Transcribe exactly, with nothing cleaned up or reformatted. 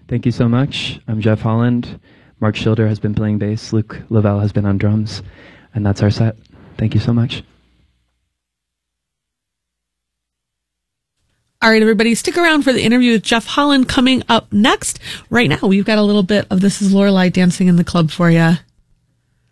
Thank you so much. I'm Jeff Holland. Mark Schilder has been playing bass. Luke Lavelle has been on drums. And that's our set. Thank you so much. All right, everybody, stick around for the interview with Jeff Holland coming up next. Right now, we've got a little bit of This Is Lorelei dancing in the club for you.